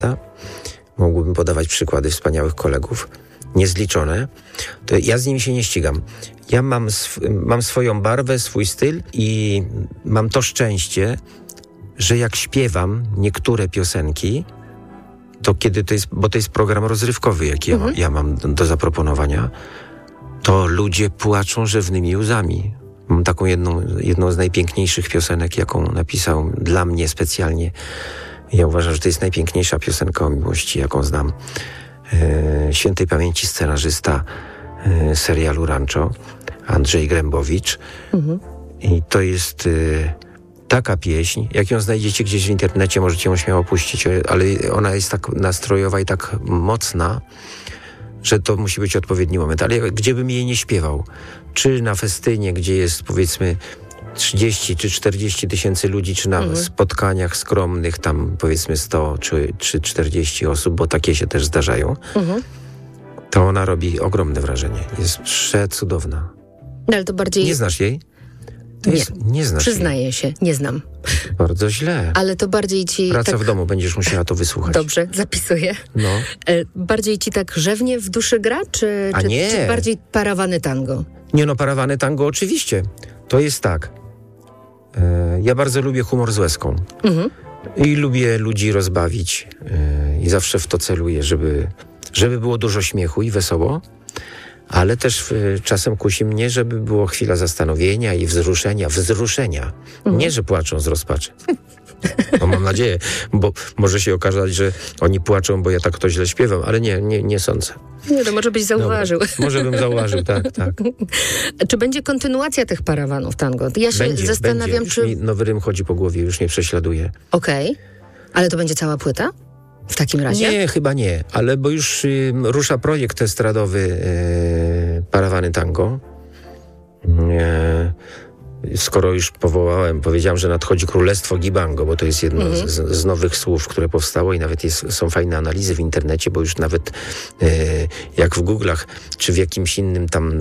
Mógłbym podawać przykłady wspaniałych kolegów, niezliczone. To ja z nimi się nie ścigam. Ja mam swoją barwę, swój styl i mam to szczęście, że jak śpiewam niektóre piosenki, to kiedy to jest, bo to jest program rozrywkowy, jaki ja mam do zaproponowania, to ludzie płaczą rzewnymi łzami. Mam taką jedną z najpiękniejszych piosenek, jaką napisał dla mnie specjalnie. Ja uważam, że to jest najpiękniejsza piosenka o miłości, jaką znam. Świętej pamięci scenarzysta serialu Rancho, Andrzej Grębowicz. I to jest taka pieśń, jak ją znajdziecie gdzieś w internecie, możecie ją śmiało puścić, ale ona jest tak nastrojowa i tak mocna, że to musi być odpowiedni moment. Ale gdzie bym jej nie śpiewał? Czy na festynie, gdzie jest powiedzmy 30 czy 40 tysięcy ludzi, czy na spotkaniach skromnych, tam powiedzmy 100 czy 40 osób, bo takie się też zdarzają, to ona robi ogromne wrażenie. Jest przecudowna. No, ale to bardziej... Nie znasz jej? Nie znasz Przyznaję jej. się, nie znam. Bardzo źle. Ale to bardziej ci... Praca w domu, będziesz musiała to wysłuchać. Dobrze, zapisuję. No. Bardziej ci tak rzewnie w duszy gra, czy bardziej parawany tango? Nie no, parawany tango oczywiście. To jest tak. Ja bardzo lubię humor z łezką. I lubię ludzi rozbawić. I zawsze w to celuję, żeby było dużo śmiechu i wesoło. Ale też czasem kusi mnie, żeby było chwila zastanowienia i wzruszenia. Nie, że płaczą z rozpaczy. No, mam nadzieję, bo może się okazać, że oni płaczą, bo ja tak to źle śpiewam, ale nie sądzę. Nie, to może byś zauważył. Dobra, może bym zauważył, tak. Czy będzie kontynuacja tych parawanów tango? Ja się zastanawiam, czy... mi nowy rym chodzi po głowie, już mnie prześladuje. Okej. Ale to będzie cała płyta? W takim razie? Nie, chyba nie, ale bo już rusza projekt estradowy Parawany Tango. Skoro już powiedziałem, że nadchodzi Królestwo Gibango, bo to jest jedno z nowych słów, które powstało i nawet są fajne analizy w internecie, bo już nawet jak w Google'ach, czy w jakimś innym tam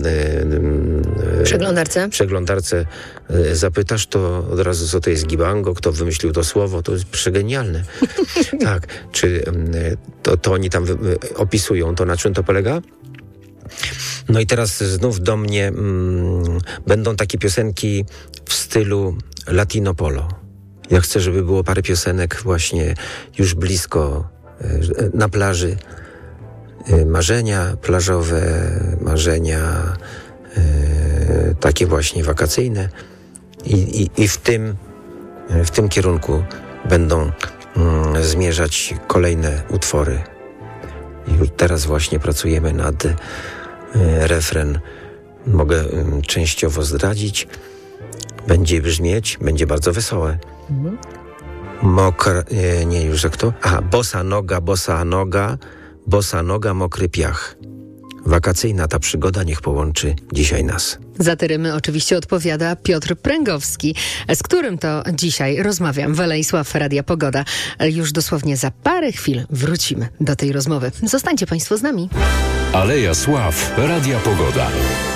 przeglądarce zapytasz, to od razu co to jest Gibango, kto wymyślił to słowo, to jest przegenialne. Tak, czy to oni tam opisują to, na czym to polega? No i teraz znów do mnie będą takie piosenki w stylu Latino Polo. Ja chcę, żeby było parę piosenek właśnie już blisko na plaży. Marzenia plażowe, marzenia takie właśnie wakacyjne. I w tym kierunku będą zmierzać kolejne utwory. I już teraz właśnie pracujemy nad refren. Mogę częściowo zdradzić. Będzie brzmieć, będzie bardzo wesołe. Już jak to? Bossa noga, mokry piach. Wakacyjna ta przygoda niech połączy dzisiaj nas. Za te rymy oczywiście odpowiada Piotr Pręgowski, z którym to dzisiaj rozmawiam w Alei Sław Radia Pogoda. Już dosłownie za parę chwil wrócimy do tej rozmowy. Zostańcie Państwo z nami. Aleja Sław Radia Pogoda.